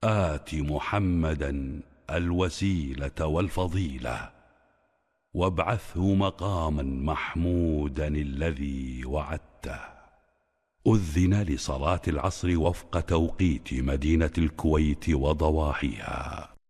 آت محمدا الوسيلة والفضيلة وابعثه مقاما محمودا الذي وعدته. أذن لصلاة العصر وفق توقيت مدينة الكويت وضواحيها.